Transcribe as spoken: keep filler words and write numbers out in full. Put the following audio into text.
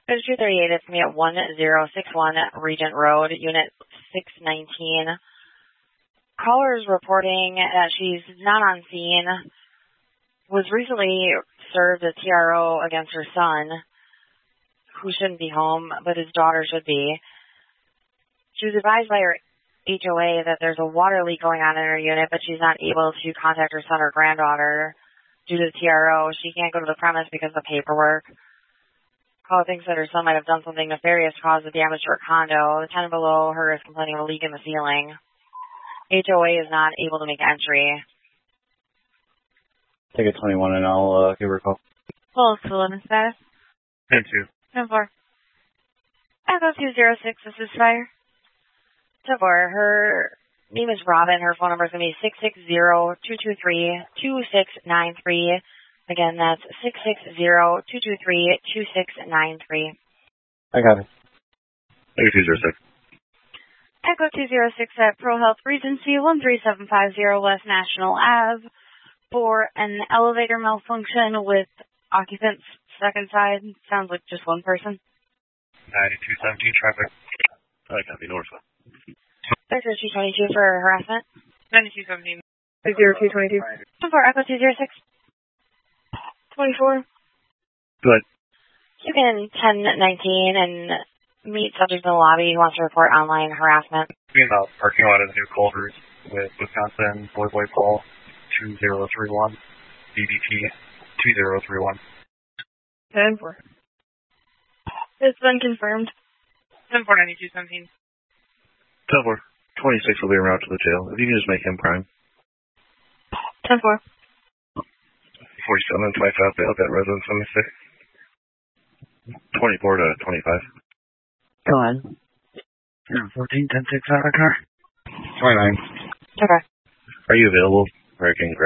There's two thirty-eight, it's me at one zero six one Regent Road, Unit six nineteen. Caller is reporting that she's not on scene, was recently served a T R O against her son, who shouldn't be home, but his daughter should be. She was advised by her H O A that there's a water leak going on in her unit, but she's not able to contact her son or granddaughter due to the T R O. She can't go to the premise because of the paperwork. Caller thinks that her son might have done something nefarious to cause the damage to her condo. The tenant below her is complaining of a leak in the ceiling. H O A is not able to make entry. Take a twenty-one and I'll uh, give her a call. Full living status. ten two. ten four. Echo two zero six, this is fire. ten four, her name is Robin. Her phone number is going to be six six zero, two two three, two six nine three. Again, that's six six zero, two two three, two six nine three. I got it. Echo two zero six. Echo two zero six at Pro Health Regency, one three seven five zero West National Avenue for an elevator malfunction with occupants stuck inside. Sounds like just one person. ninety-two seventeen traffic. I copy north. Vector two twenty-two for harassment. ninety-two seventeen. zero two twenty-two. For Echo two zero six. twenty-four. Good. You can ten nineteen and meet subject in the lobby who wants to report online harassment. In the parking lot of the new Culver's with Wisconsin Boy Boy Paul two zero three one, B B P two zero three one. ten four. It's been confirmed. ten four ninety-two seventeen. ten four. twenty-six will be around to the jail. If you can just make him prime. ten four. forty-seven twenty-five, bail that residence, let me see. twenty-four to twenty-five. Go ahead. fourteen ten six out of car. twenty-nine. Okay. Are you available? Or I can grab